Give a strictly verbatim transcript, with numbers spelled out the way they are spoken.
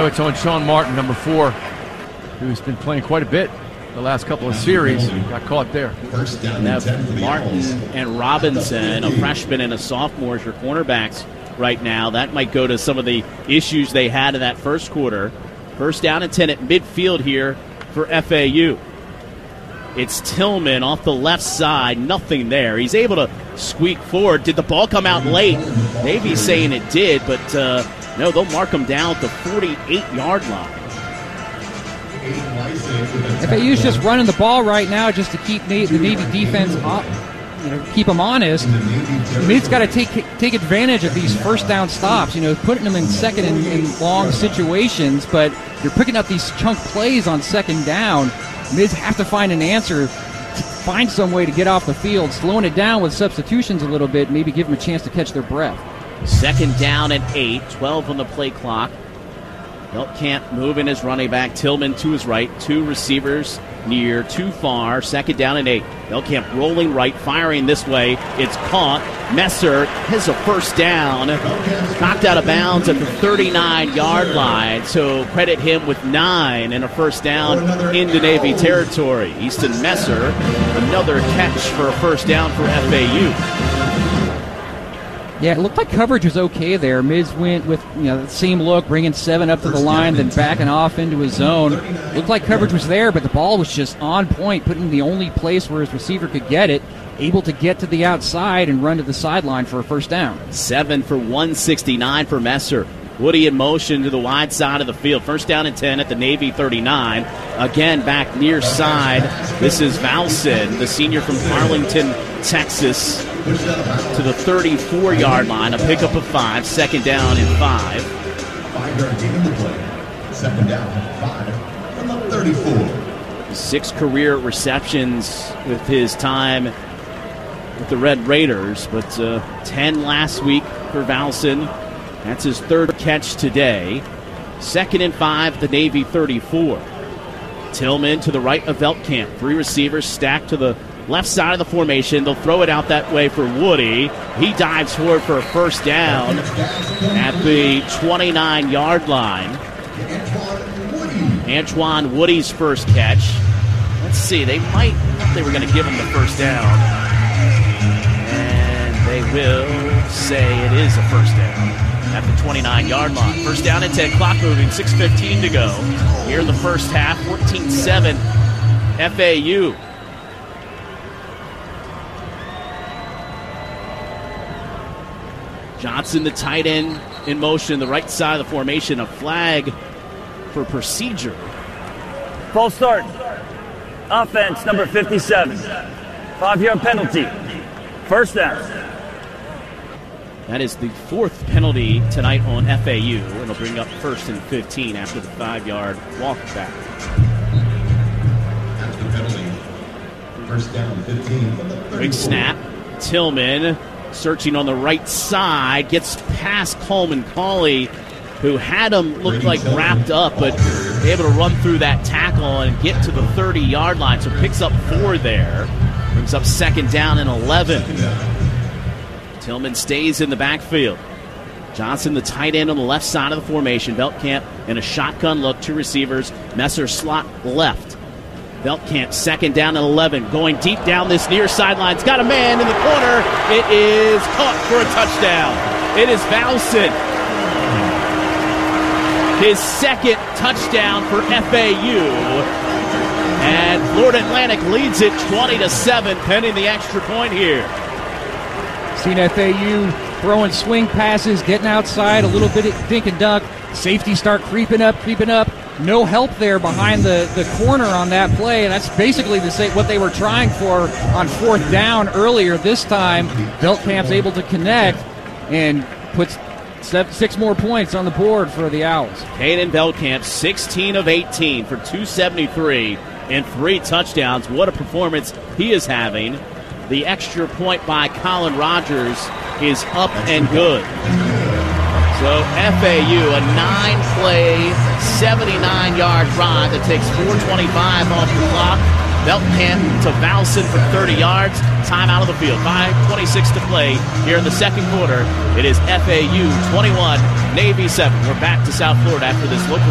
it's on Sean Martin, number four, who's been playing quite a bit the last couple of series. Got caught there. And have Martin and Robinson, a freshman and a sophomore, as your cornerbacks right now. That might go to some of the issues they had in that first quarter. First down and ten at midfield here for F A U. It's Tillman off the left side. Nothing there. He's able to squeak forward. Did the ball come out late? Maybe saying it did, but uh, no, they'll mark him down at the forty-eight-yard line. F A U's just running the ball right now just to keep the Navy defense up, you know, keep them honest. Mid's got to take take advantage of these first down stops, you know, putting them in second and in long situations, but you're picking up these chunk plays on second down. Mids have to find an answer, to find some way to get off the field, slowing it down with substitutions a little bit, maybe give them a chance to catch their breath. Second down and eight, twelve on the play clock. Beltcamp moving his running back. Tillman to his right. Two receivers near, too far. Second down and eight. Beltcamp rolling right, firing this way. It's caught. Messer has a first down. Knocked out of bounds at the thirty-nine-yard line. So credit him with nine and a first down into Navy territory. Easton Messer, another catch for a first down for F A U. Yeah, it looked like coverage was okay there. Mids went with, you know, the same look, bringing seven up to the line, then backing off into his zone. Looked like coverage was there, but the ball was just on point, putting in the only place where his receiver could get it, able to get to the outside and run to the sideline for a first down. Seven for one sixty-nine for Messer. Woody in motion to the wide side of the field. First down and ten at the Navy thirty-nine. Again, back near side. This is Valson, the senior from Arlington, Texas, to the thirty-four-yard line. A pickup of five. Second down and five. Five-yard gain in the play. Second down and five from the thirty-four. Six career receptions with his time with the Red Raiders, but uh, ten last week for Valson. That's his third catch today. Second and five, the Navy thirty-four. Tillman to the right of Beltcamp. Three receivers stacked to the left side of the formation. They'll throw it out that way for Woody. He dives forward for a first down at the twenty-nine-yard line. Antoine Woody's first catch. Let's see, they might, they were going to give him the first down. And they will say it is a first down at the twenty-nine-yard line. First down and ten, clock moving, six fifteen to go. Here in the first half, fourteen seven, F A U. Johnson, the tight end, in motion, the right side of the formation. A flag for procedure. False start. Offense, number fifty-seven. Five-yard penalty. First down. That is the fourth penalty tonight on F A U. It'll bring up first and fifteen after the five-yard walk back. After the penalty, first down fifteen from the thirty-four. Big snap. Tillman searching on the right side. Gets past Coleman Cauley, who had him look like wrapped up, but able to run through that tackle and get to the thirty-yard line. So picks up four there. Brings up second down and eleven. Tillman stays in the backfield. Johnson, the tight end on the left side of the formation. Beltcamp in a shotgun look, two receivers. Messer slot left. Beltcamp second down and eleven. Going deep down this near sideline. It's got a man in the corner. It is caught for a touchdown. It is Valson. His second touchdown for F A U. And Florida Atlantic leads it twenty to seven, pending the extra point here. Seen F A U throwing swing passes, getting outside, a little bit of dink and dunk. Safety start creeping up, creeping up. No help there behind the, the corner on that play, and that's basically the same, what they were trying for on fourth down earlier. This time, Beltcamp's able to connect and puts seven, six more points on the board for the Owls. Caden Beltcamp, sixteen of eighteen for two seventy-three and three touchdowns. What a performance he is having. The extra point by Colin Rogers is up and good. So F A U, a nine-play, seventy-nine-yard drive that takes four twenty-five off the clock. Beltcamp to Valson for thirty yards. Time out of the field. five twenty-six to play here in the second quarter. It is F A U twenty-one, Navy seven. We're back to South Florida after this local